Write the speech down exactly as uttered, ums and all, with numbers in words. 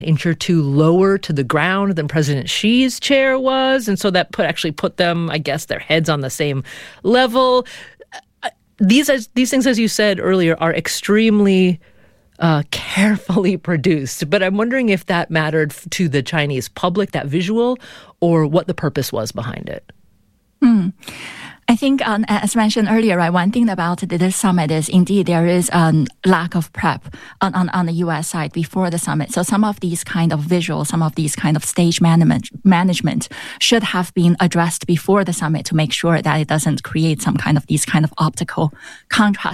inch or two lower to the ground than President Xi's chair was. And so that put actually put them, I guess, their heads on the same level. These, these things, as you said earlier, are extremely uh, carefully produced. But I'm wondering if that mattered to the Chinese public, that visual, or what the purpose was behind it. Mm. I think, um, as mentioned earlier, right, one thing about this summit is indeed there is a um, lack of prep on, on, on the U S side before the summit. So some of these kind of visuals, some of these kind of stage management, management should have been addressed before the summit to make sure that it doesn't create some kind of these kind of optical contrast.